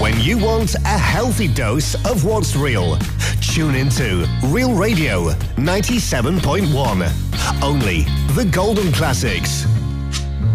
When you want a healthy dose of what's real, tune into Real Radio 97.1. Only the golden classics.